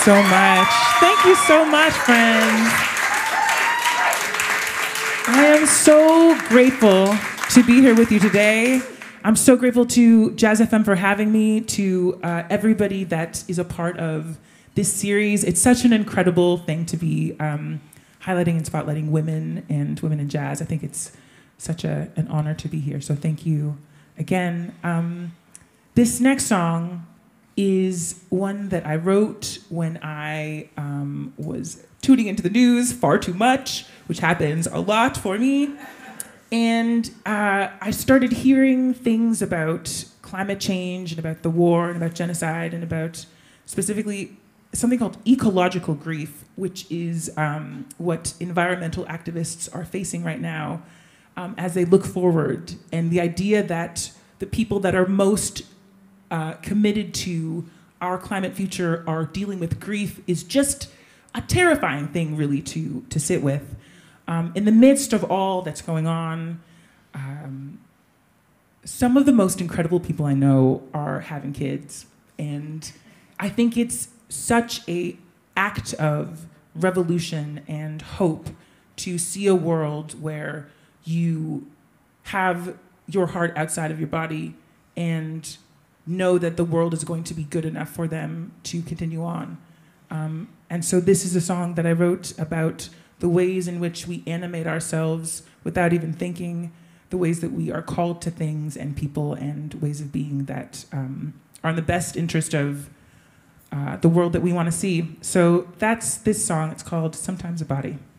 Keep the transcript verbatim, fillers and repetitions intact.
so much. Thank you so much, friends. I am so grateful to be here with you today. I'm so grateful to Jazz F M for having me, to uh, everybody that is a part of this series. It's such an incredible thing to be um, highlighting and spotlighting women and women in jazz. I think it's such a, an honor to be here, so thank you again. Um, this next song is one that I wrote when I um, was tuning into the news far too much, which happens a lot for me. And uh, I started hearing things about climate change and about the war and about genocide and about specifically something called ecological grief, which is um, what environmental activists are facing right now um, as they look forward. And the idea that the people that are most uh, committed to our climate future are dealing with grief is just a terrifying thing, really, to, to sit with. Um, in the midst of all that's going on, um, some of the most incredible people I know are having kids. And I think it's such an act of revolution and hope to see a world where you have your heart outside of your body and know that the world is going to be good enough for them to continue on. Um, and so this is a song that I wrote about the ways in which we animate ourselves without even thinking, the ways that we are called to things and people and ways of being that um, are in the best interest of uh, the world that we want to see. So that's this song. It's called Sometimes a Body.